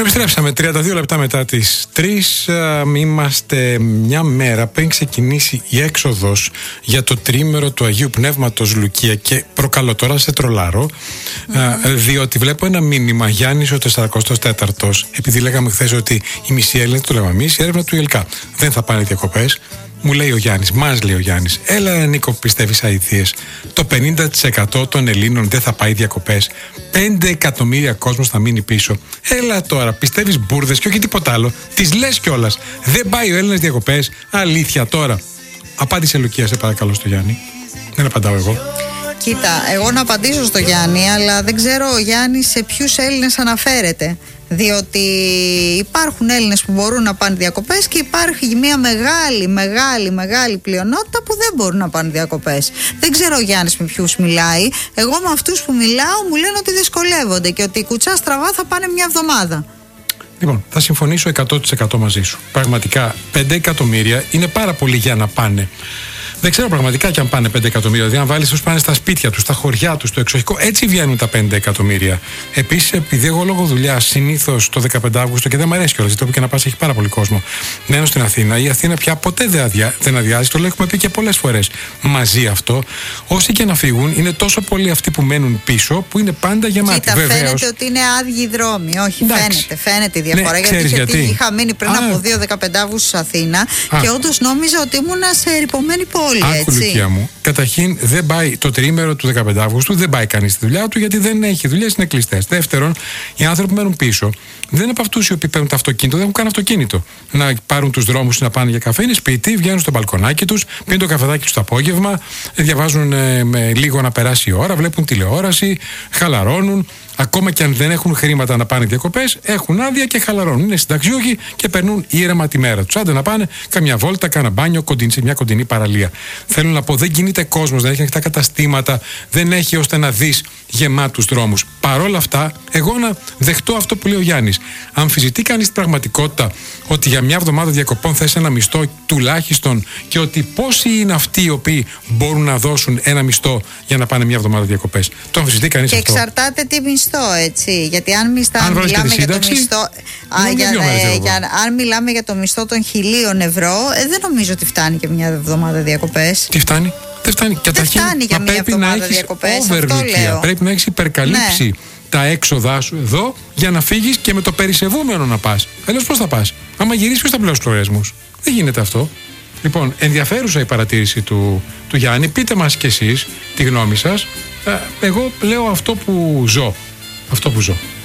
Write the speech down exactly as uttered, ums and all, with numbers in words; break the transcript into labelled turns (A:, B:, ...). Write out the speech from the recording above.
A: επιστρέψαμε τριάντα δύο λεπτά μετά τις τρεις. Είμαστε μια μέρα πριν ξεκινήσει η έξοδος για το τριήμερο του Αγίου Πνεύματος Λουκία. Και προκαλώ τώρα σε τρολάρω, mm-hmm. διότι βλέπω ένα μήνυμα Γιάννης ο τεσσαρακοστός τέταρτος. Επειδή λέγαμε χθες ότι οι μισοί Έλληνες, το λέγαμε εμείς, η έρευνα του ΙΕΛΚΑ δεν θα πάνε διακοπές. Μου λέει ο Γιάννης, μας λέει ο Γιάννης, έλα Νίκο, πιστεύεις αηδίες? Το πενήντα τοις εκατό των Ελλήνων δεν θα πάει διακοπές. Πέντε εκατομμύρια κόσμος θα μείνει πίσω. Έλα τώρα, πιστεύεις μπουρδες και όχι τίποτα άλλο? Τις λες κιόλας. Δεν πάει ο Έλληνας διακοπές. Αλήθεια τώρα. Απάντησε Λουκία, σε παρακαλώ, στο Γιάννη. Δεν απαντάω εγώ.
B: Κοίτα, εγώ να απαντήσω στο Γιάννη, αλλά δεν ξέρω ο Γιάννης σε ποιους Έλληνες αναφέρεται. Διότι υπάρχουν Έλληνες που μπορούν να πάνε διακοπές και υπάρχει μια μεγάλη, μεγάλη, μεγάλη πλειονότητα που δεν μπορούν να πάνε διακοπές. Δεν ξέρω ο Γιάννης με ποιους μιλάει. Εγώ με αυτούς που μιλάω μου λένε ότι δυσκολεύονται και ότι κουτσά στραβά θα πάνε μια εβδομάδα.
A: Λοιπόν, θα συμφωνήσω εκατό τοις εκατό μαζί σου. Πραγματικά, πέντε εκατομμύρια είναι πάρα πολύ για να πάνε. Δεν ξέρω πραγματικά κι αν πάνε πέντε εκατομμύρια. Δηλαδή, αν βάλει του πάνε στα σπίτια του, στα χωριά του, στο εξοχικό, έτσι βγαίνουν τα πέντε εκατομμύρια. Επίσης, επειδή εγώ λόγω δουλειά συνήθως το δεκαπέντε Αυγούστου και δεν μου αρέσει κιόλας, γιατί όπου και να πας έχει πάρα πολύ κόσμο. Μένω στην Αθήνα. Η Αθήνα πια ποτέ δεν, αδειά, δεν αδειάζει. Το έχουμε πει και πολλές φορές μαζί αυτό. Όσοι και να φύγουν, είναι τόσο πολλοί αυτοί που μένουν πίσω που είναι πάντα γεμάτοι.
B: Κοίτα,
A: βεβαίως.
B: Φαίνεται ότι είναι άδειοι δρόμοι. Όχι,
A: εντάξει.
B: φαίνεται. Φαίνεται η διαφορά.
A: Ναι,
B: γιατί,
A: γιατί
B: είχα μείνει πριν Α. από δύο δεκαπέντε Αυγούστου στην Αθήνα Α. και όντως νόμιζα ότι ήμουνα σε ερειπωμένη πόλη.
A: Άκου, Λουκία μου. Καταρχήν, δεν πάει το τριήμερο του δεκαπέντε Αυγούστου, δεν πάει κανείς στη δουλειά του γιατί δεν έχει δουλειές, είναι κλειστές. Δεύτερον, οι άνθρωποι που μένουν πίσω δεν είναι από αυτούς οι οποίοι παίρνουν το αυτοκίνητο, δεν έχουν καν αυτοκίνητο. Να πάρουν τους δρόμους να πάνε για καφέ, είναι σπίτι, βγαίνουν στο μπαλκονάκι τους, πίνουν το καφεδάκι τους το απόγευμα, διαβάζουν ε, με λίγο να περάσει η ώρα, βλέπουν τηλεόραση, χαλαρώνουν. Ακόμα και αν δεν έχουν χρήματα να πάνε διακοπές, έχουν άδεια και χαλαρώνουν. Είναι συνταξιούχοι και περνούν ήρεμα τη μέρα τους. Άντε να πάνε καμιά βόλτα, κάνα μπάνιο κοντινή, σε μια κοντινή παραλία. Θέλω να πω, δεν κινείται κόσμος, δεν έχει ανοιχτά καταστήματα, δεν έχει ώστε να δεις γεμάτους δρόμους. Παρόλα αυτά, εγώ να δεχτώ αυτό που λέει ο Γιάννης. Αμφισβητεί κανείς την πραγματικότητα ότι για μια εβδομάδα διακοπών θες ένα μισθό τουλάχιστον και ότι πόσοι είναι αυτοί οι οποίοι μπορούν να δώσουν ένα μισθό για να πάνε μια εβδομάδα διακοπές? Το αμφισβητεί κανείς
B: και
A: αυτό?
B: Και εξαρτάται τι μισθό. Έτσι, γιατί αν, μισθά,
A: αν
B: μιλάμε για το
A: σύνταξη,
B: μισθό, α, για, ε, για, αν μιλάμε για το μισθό των χιλίων ευρώ, ε, δεν νομίζω ότι φτάνει και μια εβδομάδα διακοπές.
A: Τι φτάνει? Δεν φτάνει. Καταρχήν,
B: δεν φτάνει για μια εβδομάδα διακοπές.
A: Πρέπει να έχεις υπερκαλύψει ναι. τα έξοδά σου εδώ για να φύγεις και με το περισεβούμενο να πας. Αλλιώς πώς θα πας? Άμα γυρίσεις, ποιος θα πληρώσει τους λογαριασμούς? Δεν γίνεται αυτό. Λοιπόν, ενδιαφέρουσα η παρατήρηση του, του Γιάννη. Πείτε μας κι εσείς τη γνώμη σας. Εγώ λέω αυτό που ζω. Αυτό που ζω.